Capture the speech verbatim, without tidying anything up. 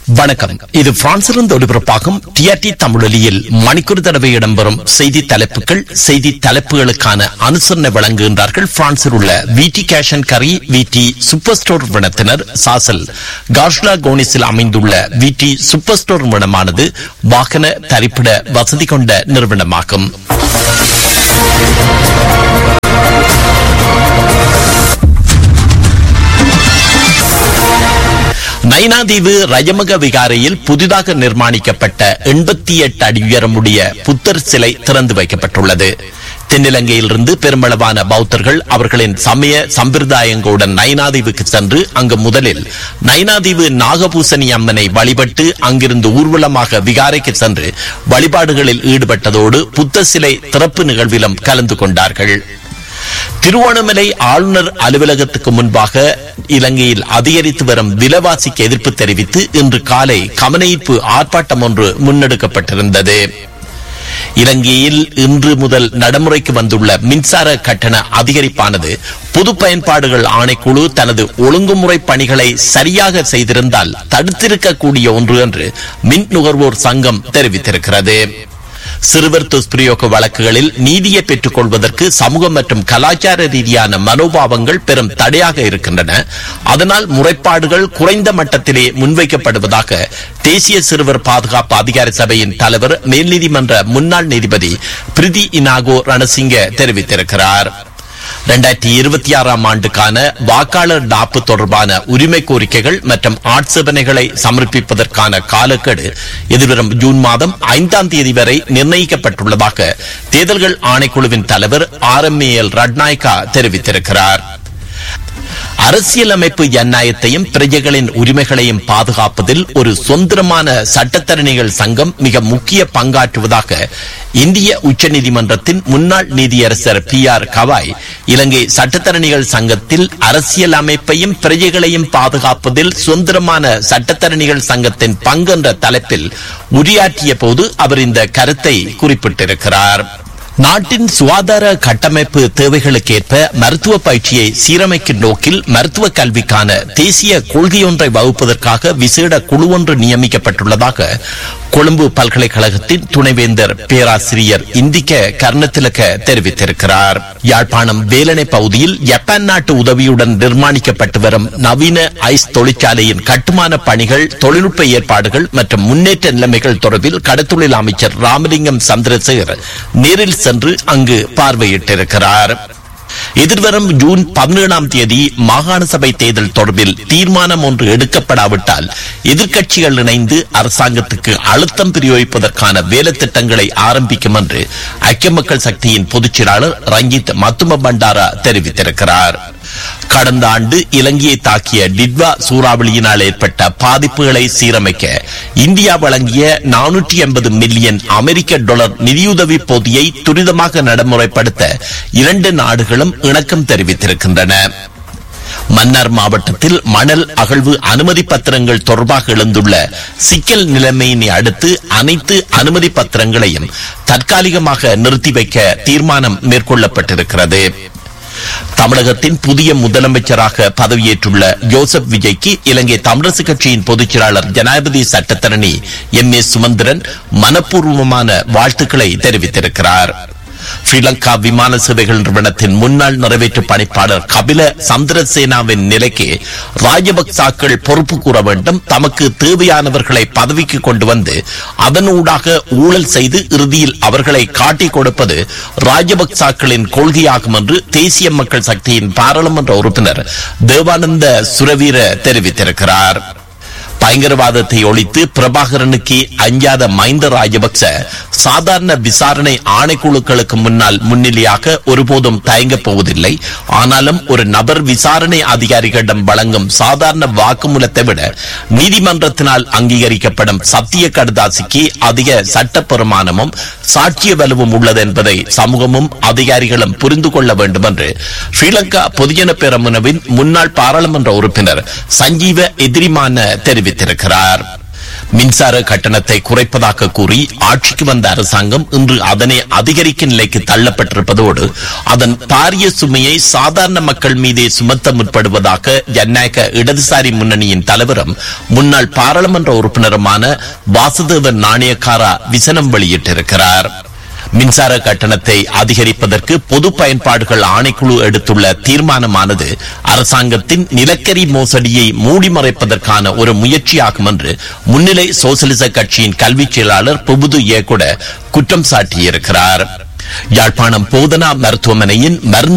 வணக்கம். இது பிரான்சிலிருந்து ஒளிபரப்பாகும் டிஆர்டி தமிழொலியில் மணிக்கூர் தடவை இடம்பெறும் செய்தி தலைப்புகள். செய்தி தலைப்புகளுக்கான அனுசரணை வழங்குகின்றார்கள் பிரான்சில் உள்ள விடி கேஷ் அண்ட் கரி விடி சூப்பர் ஸ்டோர் நிறுவனத்தினர். சாசல் கார்ஷ்லா கோனிஸில் அமைந்துள்ள விடி சூப்பர் ஸ்டோர் நிறுவனமானது வாகன தரிப்பிட வசதி கொண்ட நிறுவனமாகும். நைனாதீவு ரயமக விகாரையில் புதிதாக நிர்மாணிக்கப்பட்ட எண்பத்தி எட்டு அடி உயரமுடைய புத்தர் சிலை திறந்து வைக்கப்பட்டுள்ளது. தென்னிலங்கையிலிருந்து பெருமளவான பௌத்தர்கள் அவர்களின் சமய சம்பிரதாயங்களுடன் நைனாதீவுக்கு சென்று அங்கு முதலில் நைனாதீவு நாகபூசணி அம்மனை வழிபட்டு அங்கிருந்து ஊர்வலமாக விகாரைக்கு சென்று வழிபாடுகளில் ஈடுபட்டதோடு புத்தர் சிலை திறப்பு நிகழ்விலும் கலந்து கொண்டார்கள். திருவோணமலை ஆளுநர் அலுவலகத்துக்கு முன்பாக இலங்கையில் அதிகரித்து வரும் விலைவாசிக்கு எதிர்ப்பு தெரிவித்து இன்று காலை கவனஈர்ப்பு ஆர்ப்பாட்டம் ஒன்று முன்னெடுக்கப்பட்டிருந்தது. இலங்கையில் இன்று முதல் நடைமுறைக்கு வந்துள்ள மின்சார கட்டண அதிகரிப்பானது பொது பயன்பாடுகள் ஆணைக்குழு தனது ஒழுங்குமுறை பணிகளை சரியாக செய்திருந்தால் தடுத்திருக்கக்கூடிய ஒன்று என்று மின் நுகர்வோர் சங்கம் தெரிவித்திருக்கிறது. சிறுவர் துஷ்பிரயோக வழக்குகளில் நீதியை பெற்றுக் கொள்வதற்கு சமூக மற்றும் கலாச்சார ரீதியான மனோபாவங்கள் பெரும் தடையாக இருக்கின்றன. அதனால் முறைப்பாடுகள் குறைந்த மட்டத்திலே முன்வைக்கப்படுவதாக தேசிய சிறுவர் பாதுகாப்பு அதிகார சபையின் தலைவர் மேல் நீதிமன்ற முன்னாள் நீதிபதி பிரிதி இனாகோ ரணசிங்க தெரிவித்திருக்கிறார். இரண்டாயிரத்தி இருபத்தி ஆறாம் ஆண்டுக்கான வாக்காளர் டாப்பு தொடர்பான உரிமை கோரிக்கைகள் மற்றும் ஆட்சேபனைகளை சமர்ப்பிப்பதற்கான காலக்கெடு எதிர்வரும் ஜூன் மாதம் ஐந்தாம் தேதி வரை நிர்ணயிக்கப்பட்டுள்ளதாக தேர்தல்கள் ஆணைக்குழுவின் தலைவர் R M A L Ratnayake தெரிவித்திருக்கிறார். அரசியலமைப்பு ஜனநாயகத்தையும் பிரஜைகளின் உரிமைகளையும் பாதுகாப்பதில் ஒரு சுதந்திரமான சட்டத்தரணிகள் சங்கம் மிக முக்கிய பங்காற்றுவதாக இந்திய உச்சநீதிமன்றத்தின் முன்னாள் நீதியரசர் பி ஆர் கவாய் இலங்கை சட்டத்தரணிகள் சங்கத்தில் அரசியல் அமைப்பையும் பிரஜைகளையும் பாதுகாப்பதில் சுதந்திரமான சட்டத்தரணிகள் சங்கத்தின் பங்கு என்ற தலைப்பில் உரையாற்றிய போது அவர் இந்த கருத்தை குறிப்பிட்டிருக்கிறார். நாட்டின் சுகாதார கட்டமைப்பு தேவைகளுக்கேற்ப மருத்துவ பயிற்சியை சீரமைக்கும் நோக்கில் மருத்துவ கல்விக்கான தேசிய கொள்கையொன்றை வகுப்பதற்காக விசேட குழு ஒன்று நியமிக்கப்பட்டுள்ளதாக கொழும்பு பல்கலைக்கழகத்தின் துணைவேந்தர் பேராசிரியர் இந்திக்க கர்ணத்திலக்க தெரிவித்திருக்கிறார். யாழ்ப்பாணம் வேலனை பகுதியில் ஜப்பான் நாட்டு உதவியுடன் நிர்மாணிக்கப்பட்டு வரும் நவீன ஐஸ் தொழிற்சாலையின் கட்டுமான பணிகள், தொழில்நுட்ப ஏற்பாடுகள் மற்றும் முன்னேற்ற நிலைமைகள் தொடர்பில் கடத்தொழில் அமைச்சர் ராமலிங்கம் சந்திரசேகர் நேரில் சென்று அங்கு பார்வையிட்டிருக்கிறார். எதிர்வரும் ஜூன் பதினேழாம் தேதி மாகாண சபை தேர்தல் தொடர்பில் தீர்மானம் ஒன்று எடுக்கப்படாவிட்டால் எதிர்க்கட்சிகள் இணைந்து அரசாங்கத்துக்கு அழுத்தம் பிரயோகிப்பதற்கான வேலை திட்டங்களை ஆரம்பிக்கும் என்று ஐக்கிய மக்கள் சக்தியின் பொதுச் செயலாளர் ரஞ்சித் மத்தும பண்டாரா தெரிவித்திருக்கிறார். கடந்த ஆண்டு இலங்கையை தாக்கிய டிட்வா சூறாவளியினால் ஏற்பட்ட பாதிப்புகளை சீரமைக்க இந்தியா வழங்கிய நானூற்றி எண்பது மில்லியன் அமெரிக்க டாலர் நிதியுதவி பொதியை துரிதமாக நடைமுறைப்படுத்த இரண்டு நாடுகளும் இணக்கம் தெரிவித்திருக்கின்றன. மன்னார் மாவட்டத்தில் மணல் அகழ்வு அனுமதி பத்திரங்கள் தொடர்பாக எழுந்துள்ள சிக்கல் நிலைமையினை அடுத்து அனைத்து அனுமதி பத்திரங்களையும் தற்காலிகமாக நிறுத்தி வைக்க தீர்மானம் மேற்கொள்ளப்பட்டிருக்கிறது. தமிழகத்தின் புதிய முதலமைச்சராக பதவியேற்றுள்ள ஜோசப் விஜய்க்கு இலங்கை தமிழரசு கட்சியின் பொதுச் செயலாளர் ஜனாதிபதி சட்டத்தரணி எம் ஏ சுமந்திரன் மனப்பூர்வமான வாழ்த்துக்களை தெரிவித்திருக்கிறார். ஸ்ரீலங்கா விமான சேவைகள் நிறுவனத்தின் முன்னாள் நிறைவேற்று பணிப்பாளர் கபில சந்திரசேனாவின் நிலைக்கு ராஜபக்சாக்கள் பொறுப்பு கூற வேண்டும், தமக்கு தேவையானவர்களை பதவிக்கு கொண்டு வந்து அதனூடாக ஊழல் செய்து இறுதியில் அவர்களை காட்டிக் கொடுப்பது ராஜபக்சாக்களின் கொள்கையாகும் என்று தேசிய மக்கள் சக்தியின் பாராளுமன்ற உறுப்பினர் தேவானந்த சுரவீர தெரிவித்திருக்கிறார். பயங்கரவாதத்தை ஒழித்து பிரபாகரனுக்கு அஞ்சாத மஹிந்த ராஜபக்ச சாதாரண விசாரணை ஆணைக்குழுக்களுக்கு முன்னால் முன்னிலையாக ஒருபோதும் தயங்கப் போவதில்லை. ஆனாலும் ஒரு நபர் விசாரணை அதிகாரிகளிடம் வழங்கும் சாதாரண வாக்குமூலத்தை விட நீதிமன்றத்தினால் அங்கீகரிக்கப்படும் சத்திய கடுதாசிக்கு அதிக சட்ட பெருமானமும் சாட்சிய வலுவும் உள்ளது என்பதை சமூகமும் அதிகாரிகளும் புரிந்து கொள்ள வேண்டும் என்று ஸ்ரீலங்கா பொதுஜன பெரமுனவின் முன்னாள் பாராளுமன்ற உறுப்பினர் சஞ்சீவ எதிரிமான தெரிவித்தார். தெரிவித்திருக்கிறார். மின்சார கட்டணத்தை குறைப்பதாக கூறி ஆட்சிக்கு வந்த அரசாங்கம் இன்று அதனை அதிகரிக்கும் நிலைக்கு தள்ளப்பட்டிருப்பதோடு அதன் பாரிய சுமையை சாதாரண மக்கள் மீதே சுமத்த முற்படுவதாக ஜனநாயக இடதுசாரி முன்னணியின் தலைவரும் முன்னாள் பாராளுமன்ற உறுப்பினருமான வாசுதேவன் நாணயக்காரா விசனம் வெளியிட்டிருக்கிறார். மின்சார கட்டணத்தை அதிகரிப்பதற்கு பொது பயன்பாடுகள் ஆணைக்குழு எடுத்துள்ள தீர்மானமானது அரசாங்கத்தின் நிலக்கரி மோசடியை மூடி மறைப்பதற்கான ஒரு முயற்சியாகும் என்று முன்னிலை சோசலிச கட்சியின் கல்வி செயலாளர் புபுது ஏகுட குற்றம் சாட்டியிருக்கிறார். யாழ்ப்பாணம் போதனா மருத்துவமனையின் மருந்து